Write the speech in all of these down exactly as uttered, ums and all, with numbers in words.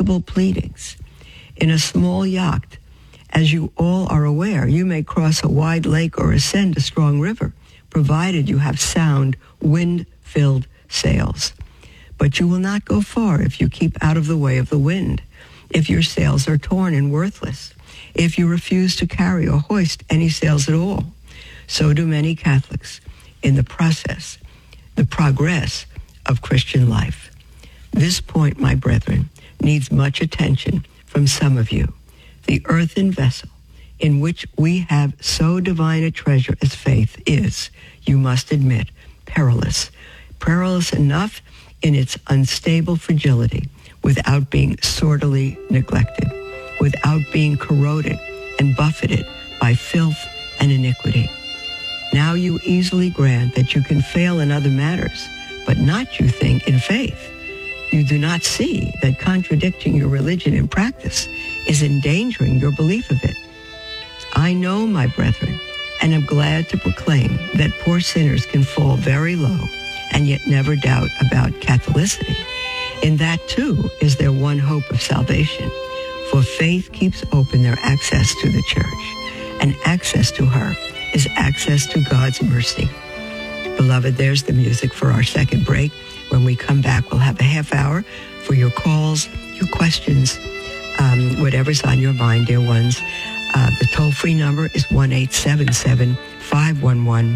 unspeakable pleadings. In a small yacht, as you all are aware, you may cross a wide lake or ascend a strong river, provided you have sound, wind-filled sails. But you will not go far if you keep out of the way of the wind, if your sails are torn and worthless, if you refuse to carry or hoist any sails at all. So do many Catholics in the process, the progress of Christian life. This point, my brethren, needs much attention from some of you. The earthen vessel in which we have so divine a treasure as faith is, you must admit, perilous. Perilous enough in its unstable fragility, without being sorely neglected, without being corroded and buffeted by filth and iniquity. Now you easily grant that you can fail in other matters, but not, you think, in faith. You do not see that contradicting your religion in practice is endangering your belief of it. I know, my brethren, and am glad to proclaim that poor sinners can fall very low and yet never doubt about Catholicity. In that, too, is their one hope of salvation, for faith keeps open their access to the church, and access to her is access to God's mercy. Beloved, there's the music for our second break. When we come back, we'll have a half hour for your calls, your questions, um, whatever's on your mind, dear ones. Uh, the toll-free number is one eight seven seven, five one one.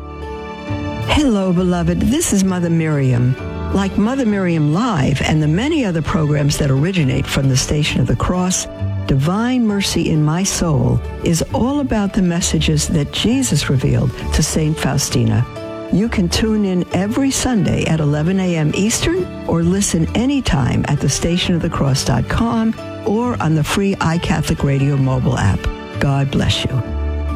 Hello, beloved. This is Mother Miriam. Like Mother Miriam Live and the many other programs that originate from the Station of the Cross, Divine Mercy in My Soul is all about the messages that Jesus revealed to Saint Faustina. You can tune in every Sunday at eleven a.m. Eastern or listen anytime at the station of the cross dot com or on the free iCatholic Radio mobile app. God bless you.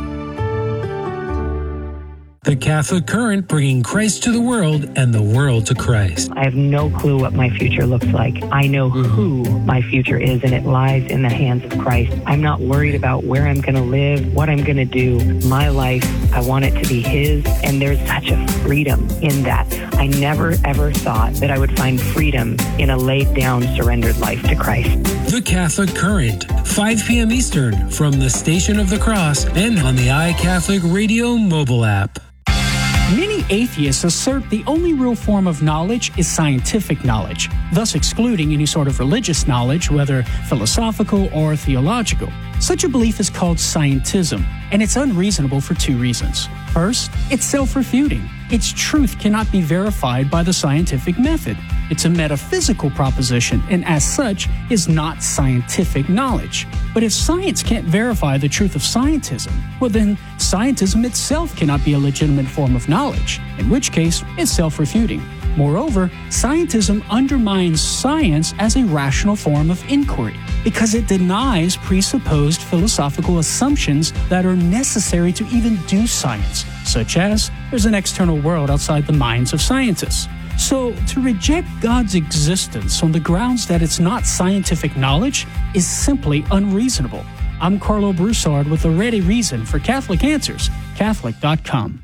The Catholic Current, bringing Christ to the world and the world to Christ. I have no clue what my future looks like. I know who my future is, and it lies in the hands of Christ. I'm not worried about where I'm going to live, what I'm going to do. My life, I want it to be His, and there's such a freedom in that. I never, ever thought that I would find freedom in a laid-down, surrendered life to Christ. The Catholic Current, five p.m. Eastern, from the Station of the Cross and on the iCatholic Radio mobile app. Many atheists assert the only real form of knowledge is scientific knowledge, thus excluding any sort of religious knowledge, whether philosophical or theological. Such a belief is called scientism, and it's unreasonable for two reasons. First, it's self-refuting. Its truth cannot be verified by the scientific method. It's a metaphysical proposition, and as such, is not scientific knowledge. But if science can't verify the truth of scientism, well then, scientism itself cannot be a legitimate form of knowledge, in which case, it's self-refuting. Moreover, scientism undermines science as a rational form of inquiry because it denies presupposed philosophical assumptions that are necessary to even do science, such as there's an external world outside the minds of scientists. So, to reject God's existence on the grounds that it's not scientific knowledge is simply unreasonable. I'm Carlo Broussard with a ready reason for Catholic Answers, Catholic dot com.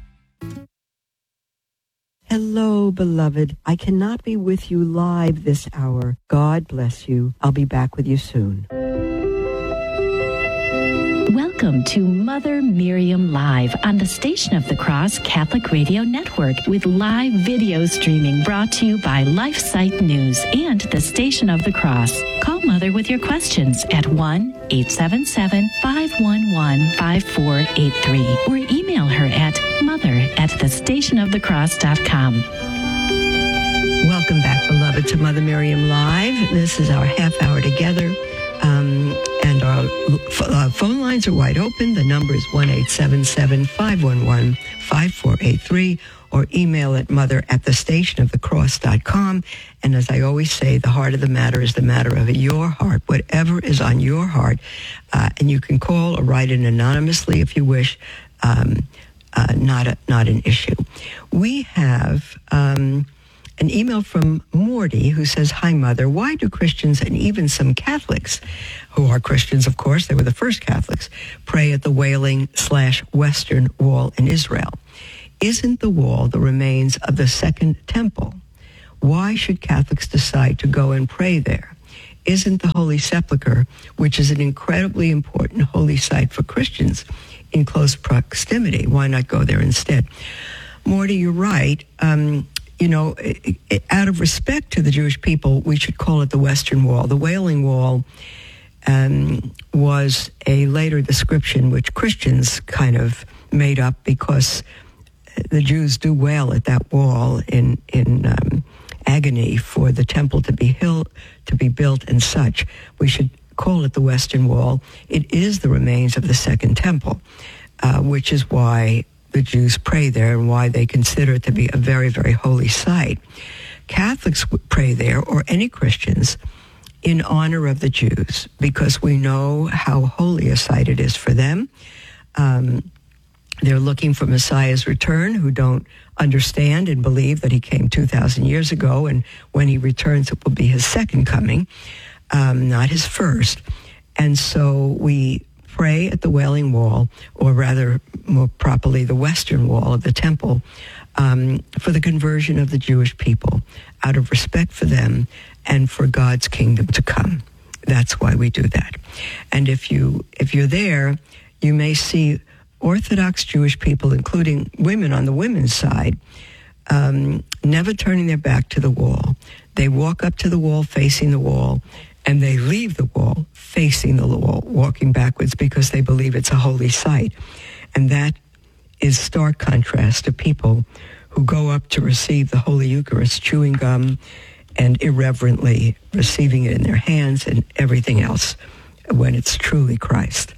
Hello, beloved. I cannot be with you live this hour. God bless you. I'll be back with you soon. Welcome to Mother Miriam Live on the Station of the Cross Catholic Radio Network with live video streaming brought to you by LifeSite News and the Station of the Cross. Call Mother with your questions at one eight seven seven, five one one, five four eight three or email her at mother at the station of the cross dot com. Welcome back, beloved, to Mother Miriam Live. This is our half hour together. Um, and our uh, phone lines are wide open. The number is one eight seven seven, five one one, five four eight three or email at mother at the station of the cross dot com. And as I always say, the heart of the matter is the matter of your heart, whatever is on your heart. Uh, and you can call or write in anonymously if you wish. Um, uh, not, a, not an issue. We have... Um, An email from Morty who says, "Hi, Mother. Why do Christians and even some Catholics, who are Christians, of course, they were the first Catholics, pray at the Wailing slash Western Wall in Israel? Isn't the wall the remains of the Second Temple? Why should Catholics decide to go and pray there? isn't the Holy Sepulchre, which is an incredibly important holy site for Christians, in close proximity? Why not go there instead? Morty, you're right. Um, you know, it, it, out of respect to the Jewish people, we should call it the Western Wall. The Wailing Wall um, was a later description which Christians kind of made up because the Jews do wail at that wall in in um, agony for the temple to be hill, to be built and such. We should call it the Western Wall. It is the remains of the Second Temple, uh, which is why the Jews pray there and why they consider it to be a very, very holy site. Catholics pray there, or any Christians, in honor of the Jews, because we know how holy a site it is for them. Um, they're looking for Messiah's return, who don't understand and believe that he came two thousand years ago, and when he returns, it will be his second coming, um, not his first. And so we pray at the Wailing Wall, or rather, more properly, the Western Wall of the temple, um, for the conversion of the Jewish people, out of respect for them and for God's kingdom to come. That's why we do that. And if you if you're there, you may see Orthodox Jewish people, including women on the women's side, um, never turning their back to the wall. They walk up to the wall facing the wall, and they leave the wall facing the wall, walking backwards, because they believe it's a holy site. And that is stark contrast to people who go up to receive the Holy Eucharist, chewing gum and irreverently receiving it in their hands and everything else, when it's truly Christ.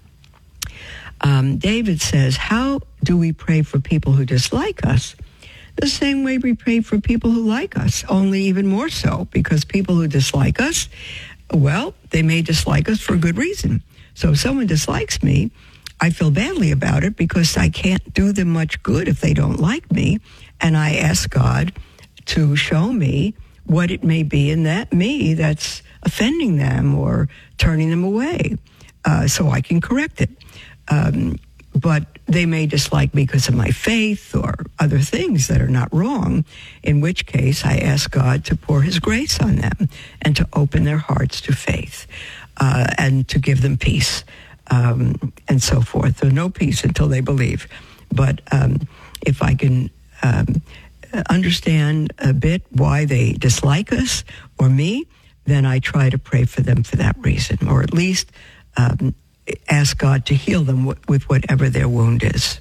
Um, David says, how do we pray for people who dislike us? The same way we pray for people who like us, only even more so, because people who dislike us, well, they may dislike us for a good reason. So if someone dislikes me, I feel badly about it because I can't do them much good if they don't like me. And I ask God to show me what it may be in that me that's offending them or turning them away, uh, so I can correct it. Um, but they may dislike me because of my faith or other things that are not wrong, in which case I ask God to pour his grace on them and to open their hearts to faith, uh, and to give them peace, um, and so forth. So no peace until they believe. But um, if I can um, understand a bit why they dislike us or me, then I try to pray for them for that reason, or at least um, ask God to heal them w- with whatever their wound is.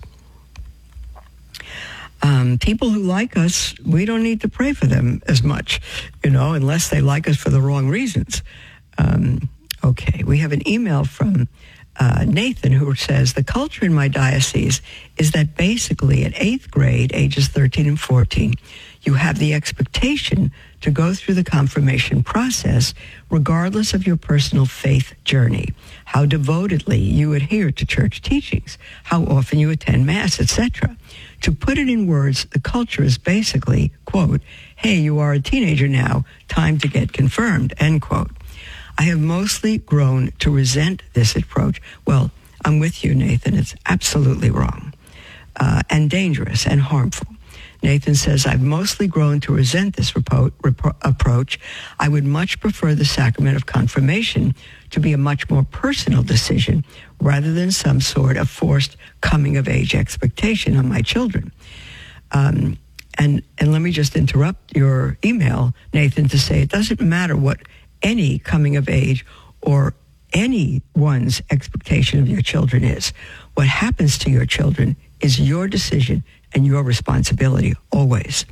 Um, people who like us, we don't need to pray for them as much, you know, unless they like us for the wrong reasons. Um, okay, we have an email from uh, Nathan, who says, the culture in my diocese is that basically at eighth grade, ages thirteen and fourteen, you have the expectation to go through the confirmation process regardless of your personal faith journey, how devotedly you adhere to church teachings, how often you attend Mass, et cetera. To put it in words, the culture is basically, quote, hey, you are a teenager now, time to get confirmed, end quote. I have mostly grown to resent this approach. Well, I'm with you, Nathan. It's absolutely wrong, uh, and dangerous and harmful. Nathan says, I've mostly grown to resent this repo- repro- approach. I would much prefer the sacrament of confirmation to be a much more personal decision rather than some sort of forced coming-of-age expectation on my children. Um, and, and let me just interrupt your email, Nathan, to say it doesn't matter what any coming-of-age or anyone's expectation of your children is. What happens to your children is your decision and your responsibility, always.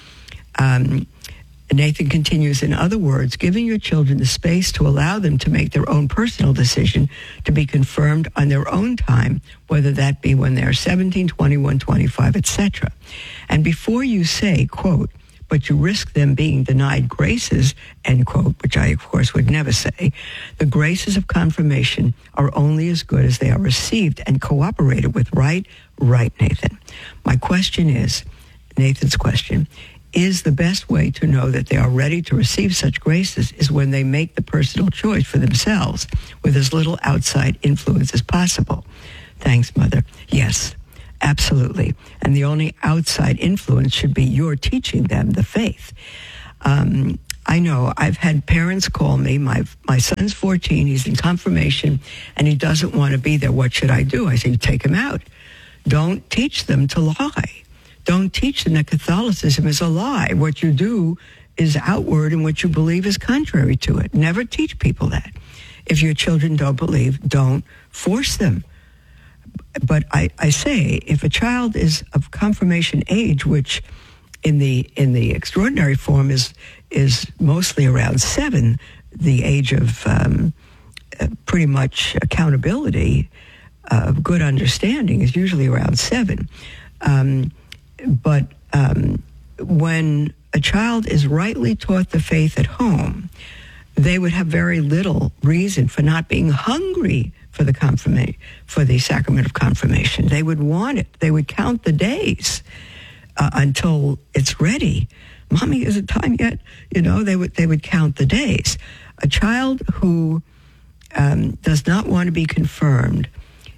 Um, Nathan continues, in other words, giving your children the space to allow them to make their own personal decision to be confirmed on their own time, whether that be when they're seventeen, twenty-one, twenty-five, et cetera. And before you say, quote, but you risk them being denied graces, end quote, which I, of course, would never say, the graces of confirmation are only as good as they are received and cooperated with, right? Right, Nathan. My question is, Nathan's question, is the best way to know that they are ready to receive such graces is when they make the personal choice for themselves with as little outside influence as possible. Thanks, Mother. Yes, absolutely. And the only outside influence should be your teaching them the faith. Um, I know. I've had parents call me. My my son's fourteen. He's in confirmation, and he doesn't want to be there. What should I do? I say, you take him out. Don't teach them to lie. Don't teach them that Catholicism is a lie. What you do is outward, and what you believe is contrary to it. Never teach people that. If your children don't believe, don't force them. But I, I say, if a child is of confirmation age, which in the in the extraordinary form is is mostly around seven, the age of um, uh, pretty much accountability, uh, good understanding is usually around seven. Um, but um, when a child is rightly taught the faith at home, they would have very little reason for not being hungry for the confirmation, for the sacrament of confirmation. They would want it. They would count the days uh, until it's ready. Mommy, is it time yet? You know, they would they would count the days. A child who um, does not want to be confirmed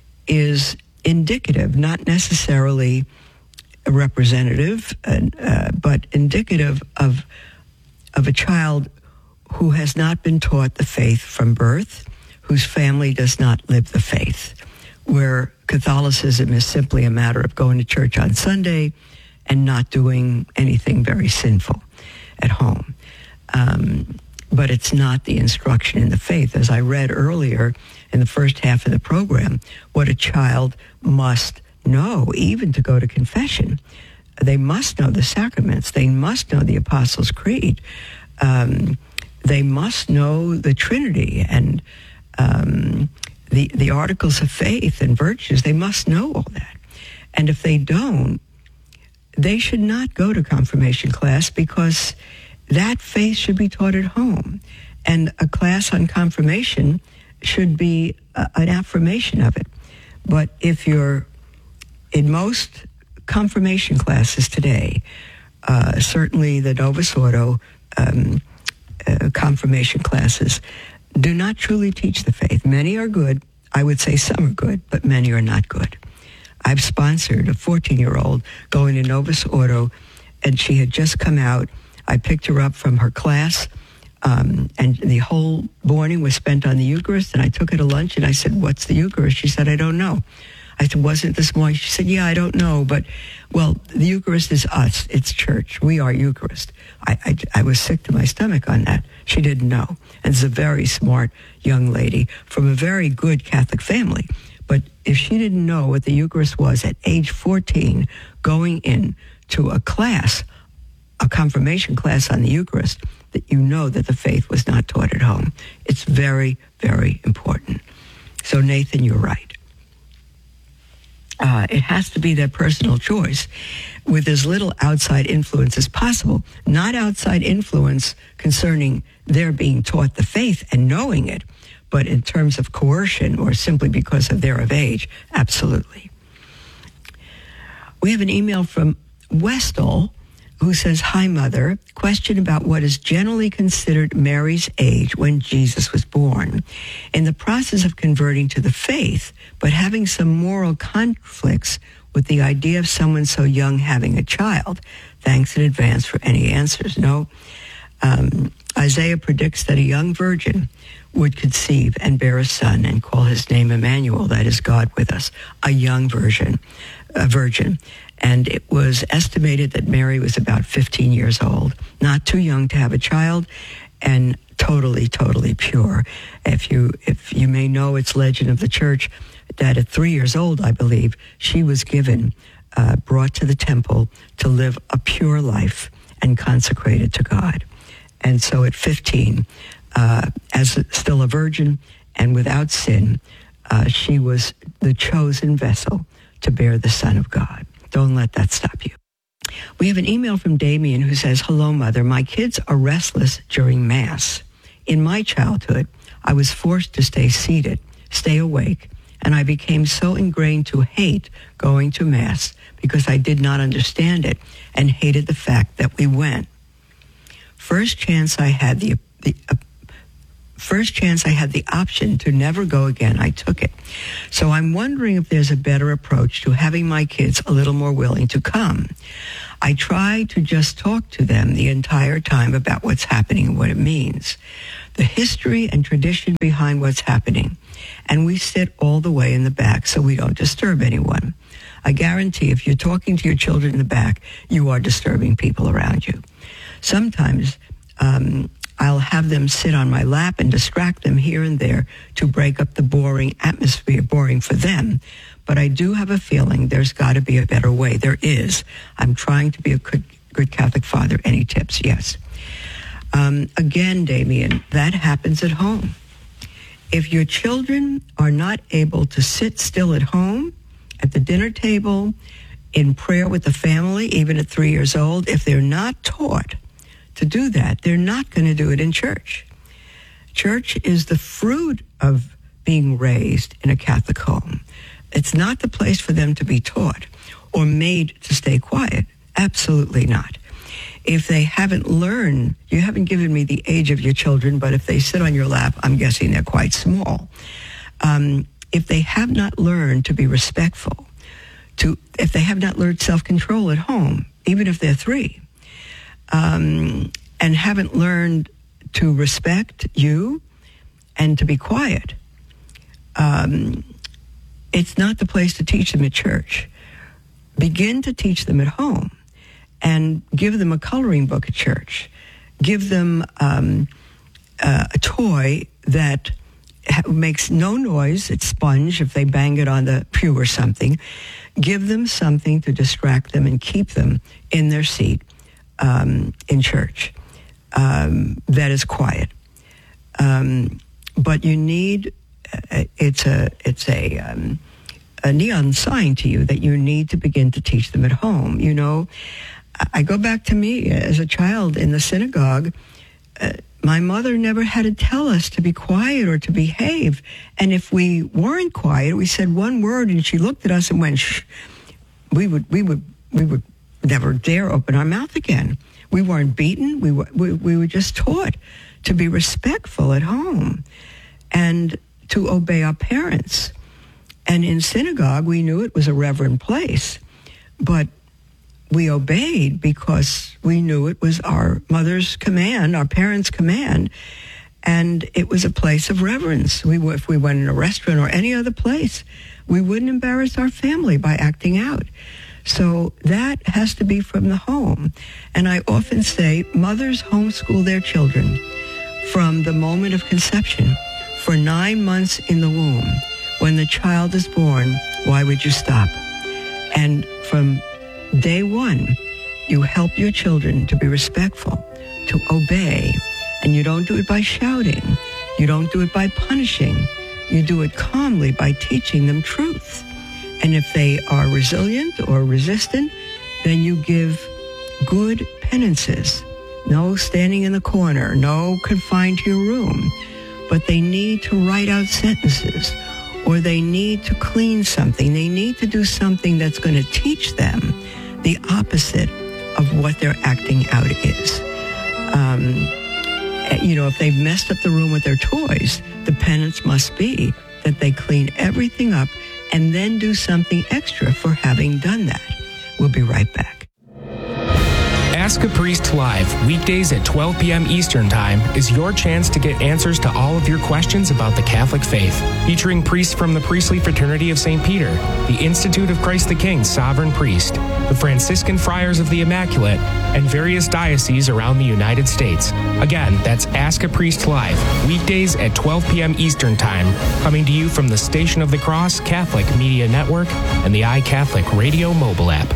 is indicative, not necessarily a representative, uh, but indicative of of a child who has not been taught the faith from birth, whose family does not live the faith, where Catholicism is simply a matter of going to church on Sunday and not doing anything very sinful at home. Um, but it's not the instruction in the faith. As I read earlier in the first half of the program, what a child must know, even to go to confession. They must know the sacraments. They must know the Apostles' Creed. Um, they must know the Trinity and um, the the articles of faith and virtues. They must know all that. And if they don't, they should not go to confirmation class, because that faith should be taught at home. And a class on confirmation should be a, an affirmation of it. But if you're in most confirmation classes today, uh, certainly the Novus Ordo um, uh, confirmation classes do not truly teach the faith. Many are good. I would say some are good, but many are not good. I've sponsored a fourteen-year-old going to Novus Ordo, and she had just come out. I picked her up from her class, um, and the whole morning was spent on the Eucharist, and I took her to lunch, and I said, "What's the Eucharist?" She said, "I don't know." I said, "Wasn't this morning?" She said, "Yeah, I don't know, but, well, the Eucharist is us. It's church. We are Eucharist." I, I, I was sick to my stomach on that. She didn't know. And it's a very smart young lady from a very good Catholic family. But if she didn't know what the Eucharist was at age fourteen, going in to a class, a confirmation class on the Eucharist, that you know that the faith was not taught at home. It's very, very important. So, Nathan, you're right. Uh, it has to be their personal choice with as little outside influence as possible. Not outside influence concerning their being taught the faith and knowing it, but in terms of coercion or simply because of they're of age, absolutely. We have an email from Westall who says, "Hi, Mother. Question about what is generally considered Mary's age when Jesus was born. In the process of converting to the faith, but having some moral conflicts with the idea of someone so young having a child. Thanks in advance for any answers." No. Um, Isaiah predicts that a young virgin would conceive and bear a son and call his name Emmanuel, that is God with us, a young virgin, a virgin. And it was estimated that Mary was about fifteen years old, not too young to have a child, and totally, totally pure. If you if you may know, it's legend of the church that at three years old, I believe, she was given, uh, brought to the temple to live a pure life and consecrated to God. And so at fifteen, uh, as still a virgin and without sin, uh, she was the chosen vessel to bear the Son of God. Don't let that stop you. We have an email from Damien who says, "Hello, Mother. My kids are restless during Mass. In my childhood, I was forced to stay seated, stay awake, and I became so ingrained to hate going to Mass because I did not understand it and hated the fact that we went. First chance I had, the, the uh, first chance I had the option to never go again, I took it. So I'm wondering if there's a better approach to having my kids a little more willing to come. I try to just talk to them the entire time about what's happening and what it means, the history and tradition behind what's happening. And we sit all the way in the back so we don't disturb anyone. I guarantee if you're talking to your children in the back, you are disturbing people around you. Sometimes um, I'll have them sit on my lap and distract them here and there to break up the boring atmosphere, boring for them. But I do have a feeling there's got to be a better way. There is. I'm trying to be a good, good Catholic father. Any tips? Yes. Um, again, Damien, that happens at home. If your children are not able to sit still at home, at the dinner table, in prayer with the family, even at three years old, if they're not taught to do that, they're not going to do it in church. Church is the fruit of being raised in a Catholic home. It's not the place for them to be taught or made to stay quiet. Absolutely not. If they haven't learned, you haven't given me the age of your children, but if they sit on your lap, I'm guessing they're quite small. Um, if they have not learned to be respectful, to if they have not learned self-control at home, even if they're three, um, and haven't learned to respect you and to be quiet, um, it's not the place to teach them at church. Begin to teach them at home and give them a coloring book at church. Give them um, uh, a toy that ha- makes no noise. It's sponge if they bang it on the pew or something. Give them something to distract them and keep them in their seat um, in church um, that is quiet. Um, but you need, uh, it's a, it's a, um, a neon sign to you that you need to begin to teach them at home. You know, I go back to me as a child in the synagogue. Uh, my mother never had to tell us to be quiet or to behave. And if we weren't quiet, we said one word and she looked at us and went, shh, we would, we would, we would never dare open our mouth again. We weren't beaten. We were, we, we were just taught to be respectful at home and to obey our parents. And in synagogue, we knew it was a reverend place, but we obeyed because we knew it was our mother's command, our parents' command, and it was a place of reverence. We, if we went in a restaurant or any other place, we wouldn't embarrass our family by acting out. So that has to be from the home. And I often say mothers homeschool their children from the moment of conception for nine months in the womb. When the child is born, why would you stop? And from day one, you help your children to be respectful, to obey, and you don't do it by shouting. You don't do it by punishing. You do it calmly by teaching them truth. And if they are resilient or resistant, then you give good penances. No standing in the corner, no confined to your room, but they need to write out sentences, or they need to clean something. They need to do something that's going to teach them the opposite of what their acting out is. Um, you know, if they've messed up the room with their toys, the penance must be that they clean everything up and then do something extra for having done that. We'll be right back. Ask a Priest Live, weekdays at twelve p.m. Eastern Time, is your chance to get answers to all of your questions about the Catholic faith. Featuring priests from the Priestly Fraternity of Saint Peter, the Institute of Christ the King Sovereign Priest, the Franciscan Friars of the Immaculate, and various dioceses around the United States. Again, that's Ask a Priest Live, weekdays at twelve p.m. Eastern Time, coming to you from the Station of the Cross Catholic Media Network and the iCatholic Radio mobile app.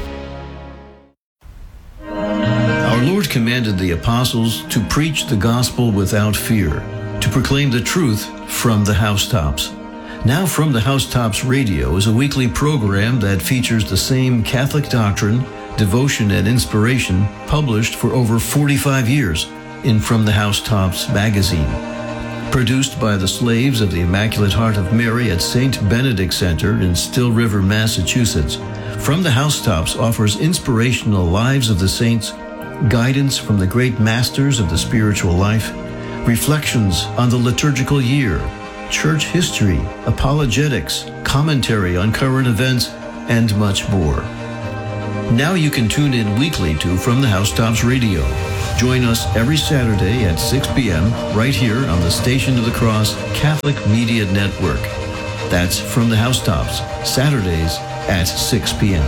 Our Lord commanded the apostles to preach the gospel without fear, to proclaim the truth from the housetops. Now From the Housetops Radio is a weekly program that features the same Catholic doctrine, devotion, and inspiration published for over forty-five years in From the Housetops magazine. Produced by the slaves of the Immaculate Heart of Mary at Saint Benedict Center in Still River, Massachusetts, From the Housetops offers inspirational lives of the saints, guidance from the great masters of the spiritual life, reflections on the liturgical year, church history, apologetics, commentary on current events, and much more. Now you can tune in weekly to From the Housetops Radio. Join us every Saturday at six p.m. right here on the Station of the Cross Catholic Media Network. That's From the Housetops, Saturdays at six p.m.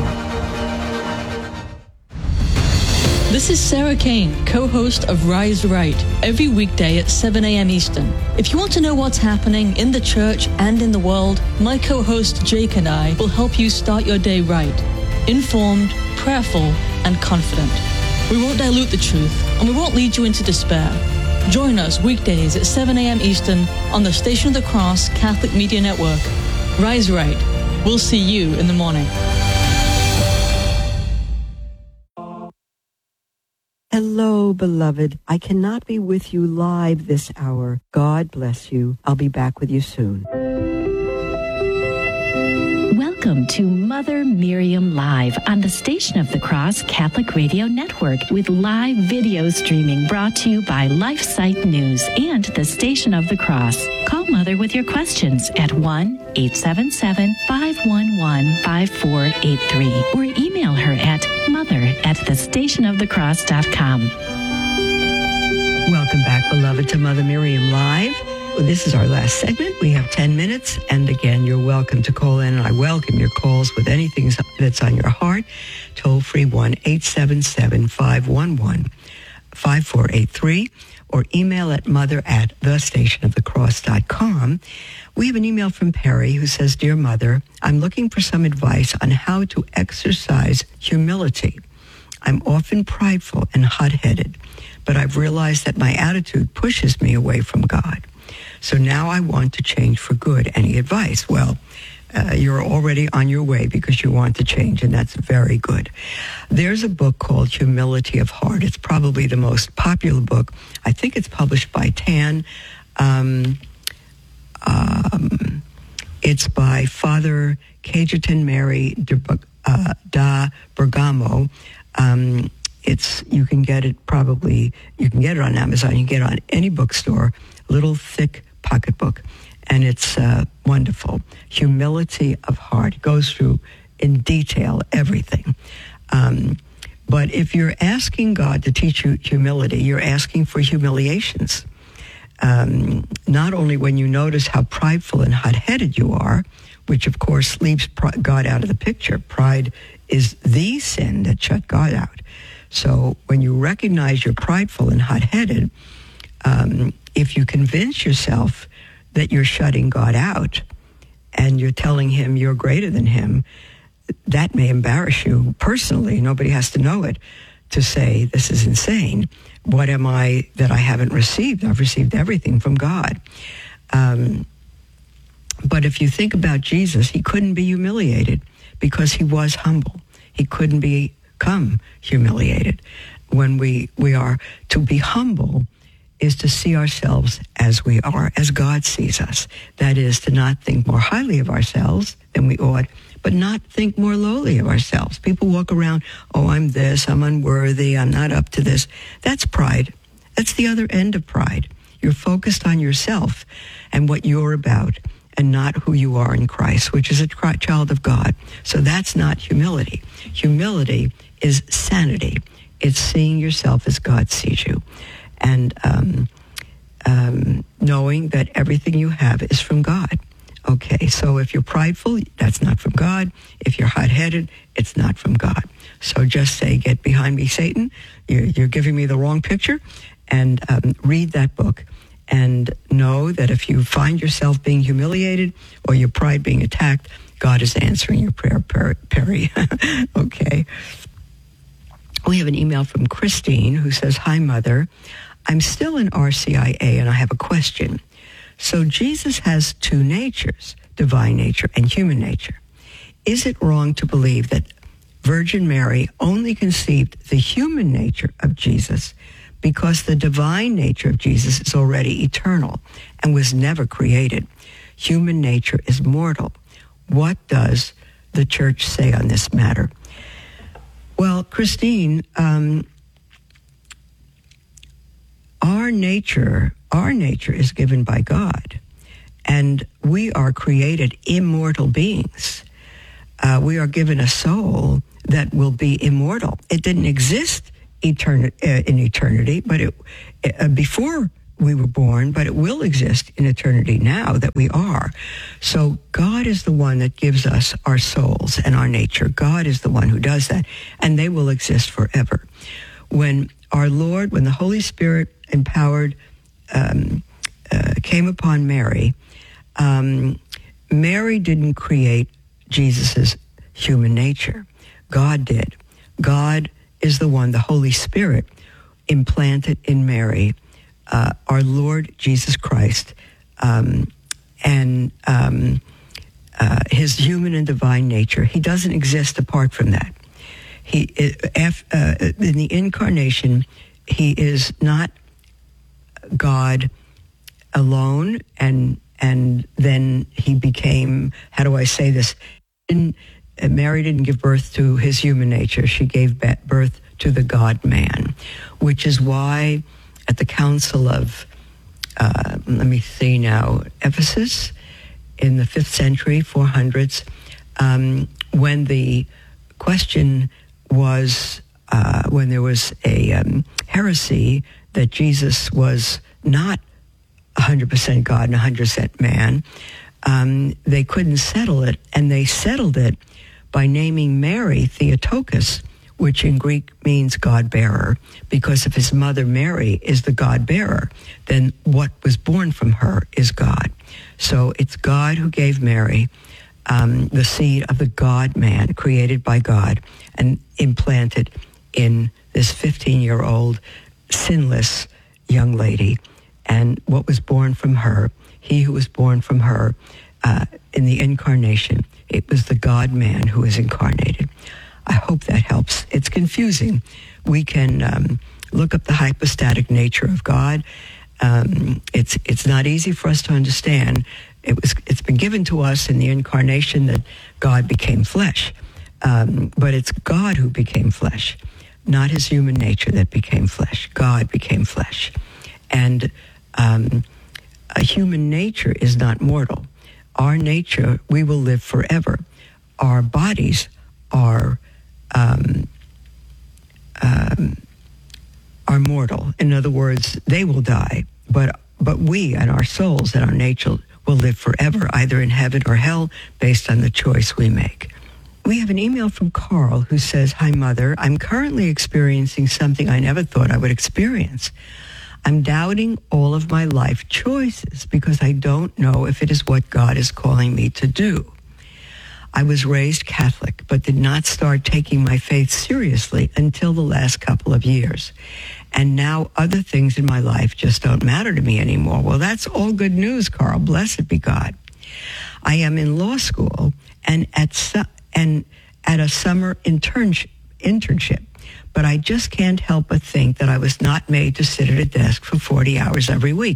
This is Sarah Kane, co-host of Rise Right, every weekday at seven a.m. Eastern. If you want to know what's happening in the church and in the world, my co-host Jake and I will help you start your day right, informed, prayerful, and confident. We won't dilute the truth, and we won't lead you into despair. Join us weekdays at seven a.m. Eastern on the Station of the Cross Catholic Media Network. Rise Right. We'll see you in the morning. Hello, beloved. I cannot be with you live this hour. God bless you. I'll be back with you soon. Welcome to Mother Miriam Live on the Station of the Cross Catholic Radio Network with live video streaming brought to you by LifeSite News and the Station of the Cross. Call Mother with your questions at one eight seven seven, five one one, five four eight three or email her at mother at the station of the cross dot com. Welcome back, beloved, to Mother Miriam Live. Well, this is our last segment. We have ten minutes. And again, you're welcome to call in. And I welcome your calls with anything that's on your heart. Toll free one eight seven seven, five one one, five four eight three or email at mother at the station of the cross dot com. We have an email from Perry who says, Dear Mother, I'm looking for some advice on how to exercise humility. I'm often prideful and hot-headed, but I've realized that my attitude pushes me away from God. So now I want to change for good. Any advice? Well, uh, you're already on your way because you want to change, and that's very good. There's a book called Humility of Heart. It's probably the most popular book. I think it's published by Tan. Um, um, it's by Father Cajetan Mary de, uh, da Bergamo. Um, it's you can get it probably, you can get it on Amazon. You can get it on any bookstore. Little thick pocketbook, and it's uh, wonderful. Humility of Heart. It goes through in detail everything. Um, but if you're asking God to teach you humility, you're asking for humiliations. Um, not only when you notice how prideful and hot-headed you are, which of course leaves God out of the picture. Pride is the sin that shut God out. So when you recognize you're prideful and hot-headed, um, if you convince yourself that you're shutting God out and you're telling him you're greater than him, that may embarrass you personally. Nobody has to know it to say, this is insane. What am I that I haven't received? I've received everything from God. Um, but if you think about Jesus, he couldn't be humiliated because he was humble. He couldn't become humiliated. When we, we are to be humble is to see ourselves as we are, as God sees us. That is, to not think more highly of ourselves than we ought, but not think more lowly of ourselves. People walk around, oh, I'm this, I'm unworthy, I'm not up to this. That's pride. That's the other end of pride. You're focused on yourself and what you're about and not who you are in Christ, which is a child of God. So that's not humility. Humility is sanity. It's seeing yourself as God sees you. And um, um, knowing that everything you have is from God. Okay, so if you're prideful, that's not from God. If you're hot-headed, it's not from God. So just say, get behind me, Satan. You're, you're giving me the wrong picture. And um, read that book. And know that if you find yourself being humiliated or your pride being attacked, God is answering your prayer, Perry. Okay. We have an email from Christine who says, Hi, Mother. I'm still in R C I A and I have a question. So Jesus has two natures, divine nature and human nature. Is it wrong to believe that Virgin Mary only conceived the human nature of Jesus because the divine nature of Jesus is already eternal and was never created? Human nature is mortal. What does the church say on this matter? Well, Christine, um, our nature, our nature is given by God, and we are created immortal beings. Uh, we are given a soul that will be immortal. It didn't exist etern- uh, in eternity, but it uh, before we were born, but it will exist in eternity now that we are. So God is the one that gives us our souls and our nature. God is the one who does that, and they will exist forever. When our Lord, when the Holy Spirit empowered, um, uh, came upon Mary, um, Mary didn't create Jesus's human nature. God did. God is the one, the Holy Spirit, implanted in Mary Uh, our Lord Jesus Christ, um, and um, uh, his human and divine nature. He doesn't exist apart from that. He, uh, in the incarnation, he is not God alone, and and then he became, how do I say this? In, uh, Mary didn't give birth to his human nature. She gave birth to the God-man, which is why at the Council of, uh, let me see now, Ephesus, in the fifth century, four hundreds, um, when the question was, uh, when there was a um, heresy that Jesus was not one hundred percent God and one hundred percent man, um, they couldn't settle it, and they settled it by naming Mary Theotokos, which in Greek means God-bearer, because if his mother Mary is the God-bearer, then what was born from her is God. So it's God who gave Mary um, the seed of the God-man created by God and implanted in this fifteen-year-old sinless young lady. And what was born from her, he who was born from her uh, in the incarnation, it was the God-man who was incarnated. I hope that helps. It's confusing. We can um, look up the hypostatic nature of God. Um, it's it's not easy for us to understand. It was it's been given to us in the incarnation that God became flesh, um, but it's God who became flesh, not his human nature that became flesh. God became flesh, and um, a human nature is not mortal. Our nature, we will live forever. Our bodies are Um, um, are mortal. In other words, they will die, but but we and our souls and our nature will live forever, either in heaven or hell, based on the choice we make. We have an email from Carl who says, "Hi, Mother. I'm currently experiencing something I never thought I would experience. I'm doubting all of my life choices because I don't know if it is what God is calling me to do. I was raised Catholic, but did not start taking my faith seriously until the last couple of years. And now other things in my life just don't matter to me anymore." Well, that's all good news, Carl. Blessed be God. "I am in law school and at su- and at a summer internship, internship, but I just can't help but think that I was not made to sit at a desk for forty hours every week.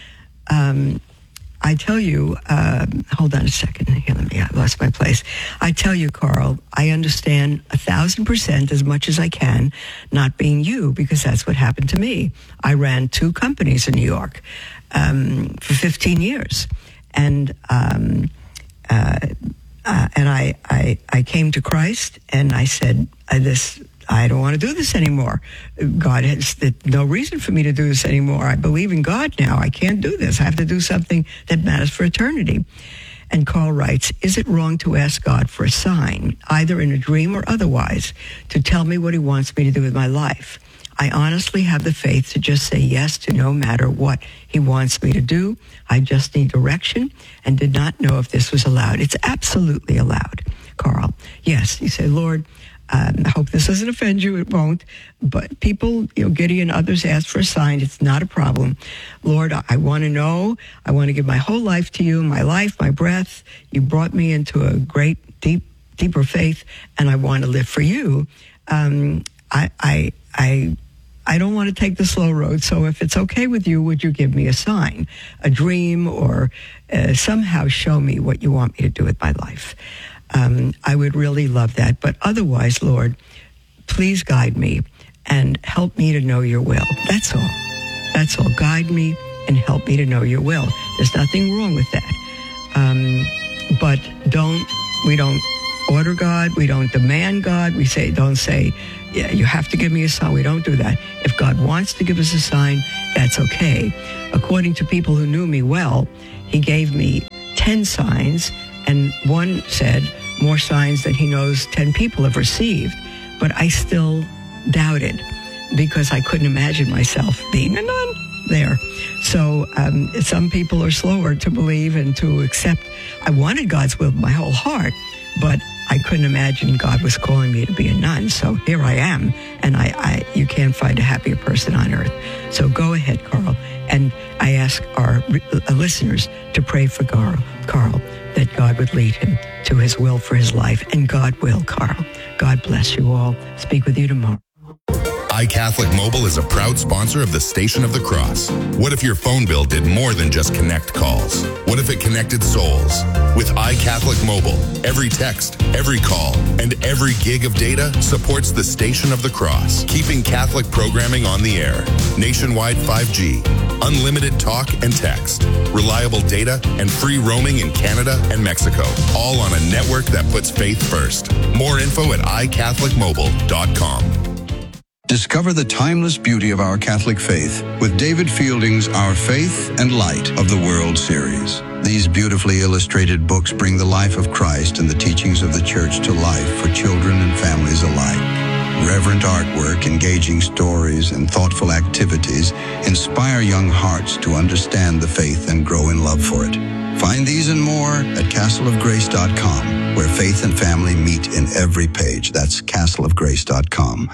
Um... I tell you, uh, hold on a second. Here, let me, I lost my place. I tell you, Carl, I understand a thousand percent as much as I can, not being you, because that's what happened to me. I ran two companies in New York um, for fifteen years. And um, uh, uh, and I, I, I came to Christ, and I said, I, this, I don't want to do this anymore. God has no reason for me to do this anymore. I believe in God now. I can't do this. I have to do something that matters for eternity. And Carl writes, "Is it wrong to ask God for a sign, either in a dream or otherwise, to tell me what he wants me to do with my life? I honestly have the faith to just say yes to no matter what he wants me to do. I just need direction and did not know if this was allowed." It's absolutely allowed, Carl. Yes, you say, "Lord, Um, I hope this doesn't offend you. It won't. But people, you know, Gideon, others ask for a sign. It's not a problem. Lord, I, I want to know. I want to give my whole life to you, my life, my breath. You brought me into a great, deep, deeper faith, and I want to live for you. Um, I, I, I, I don't want to take the slow road. So if it's okay with you, would you give me a sign, a dream, or uh, somehow show me what you want me to do with my life? Um, I would really love that. But otherwise, Lord, please guide me and help me to know your will. That's all. That's all. Guide me and help me to know your will. There's nothing wrong with that. Um, but don't, we don't order God. We don't demand God. We say, don't say, yeah, you have to give me a sign. We don't do that. If God wants to give us a sign, that's okay. According to people who knew me well, he gave me ten signs, and one said more signs than he knows ten people have received. But I still doubted because I couldn't imagine myself being a nun there. So um, some people are slower to believe and to accept. I wanted God's will with my whole heart, but I couldn't imagine God was calling me to be a nun. So here I am, and I, I you can't find a happier person on earth. So go ahead, Carl. And I ask our uh, listeners to pray for Carl, Carl, that God would lead him to his will for his life. And God will, Carl. God bless you all. Speak with you tomorrow. iCatholic Mobile is a proud sponsor of the Station of the Cross. What if your phone bill did more than just connect calls? What if it connected souls? With iCatholic Mobile, every text, every call, and every gig of data supports the Station of the Cross, keeping Catholic programming on the air. Nationwide five G, unlimited talk and text, reliable data, and free roaming in Canada and Mexico, all on a network that puts faith first. More info at i catholic mobile dot com. Discover the timeless beauty of our Catholic faith with David Fielding's Our Faith and Light of the World series. These beautifully illustrated books bring the life of Christ and the teachings of the Church to life for children and families alike. Reverent artwork, engaging stories, and thoughtful activities inspire young hearts to understand the faith and grow in love for it. Find these and more at castle of grace dot com, where faith and family meet in every page. That's castle of grace dot com.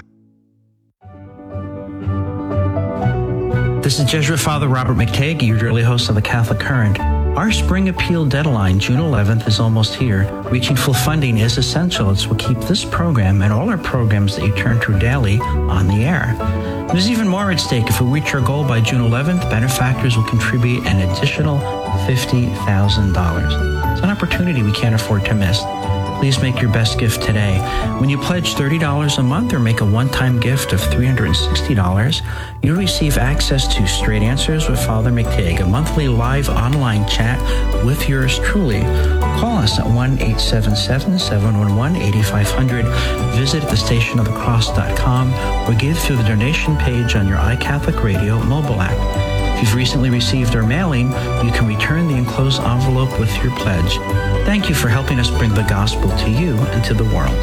This is Jesuit Father Robert McTagg, your daily host of the Catholic Current. Our spring appeal deadline, June eleventh, is almost here. Reaching full funding is essential. It's what keep this program and all our programs that you turn to daily on the air. There's even more at stake. If we reach our goal by June eleventh, benefactors will contribute an additional fifty thousand dollars. It's an opportunity we can't afford to miss. Please make your best gift today. When you pledge thirty dollars a month or make a one-time gift of three hundred sixty dollars, you'll receive access to Straight Answers with Father McTagg, a monthly live online chat with yours truly. Call us at one eight seven seven, seven one one, eight five zero zero, visit the station of the cross dot com, or give through the donation page on your iCatholic Radio mobile app. If you've recently received our mailing, you can return the enclosed envelope with your pledge. Thank you for helping us bring the gospel to you and to the world.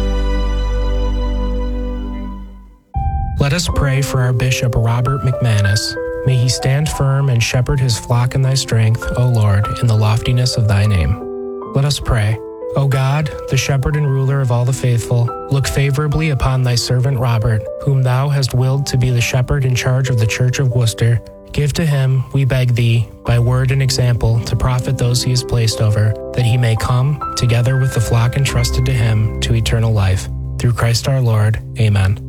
Let us pray for our Bishop Robert McManus. May he stand firm and shepherd his flock in thy strength, O Lord, in the loftiness of thy name. Let us pray. O God, the shepherd and ruler of all the faithful, look favorably upon thy servant Robert, whom thou hast willed to be the shepherd in charge of the Church of Worcester. Give to him, we beg thee, by word and example, to profit those he has placed over, that he may come, together with the flock entrusted to him, to eternal life. Through Christ our Lord. Amen.